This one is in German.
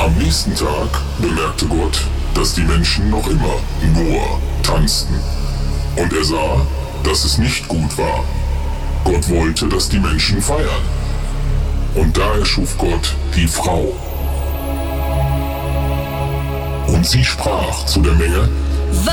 Am nächsten Tag bemerkte Gott, dass die Menschen noch immer nur tanzten. Und er sah, dass es nicht gut war. Gott wollte, dass die Menschen feiern. Und da erschuf Gott die Frau. Und sie sprach zu der Menge: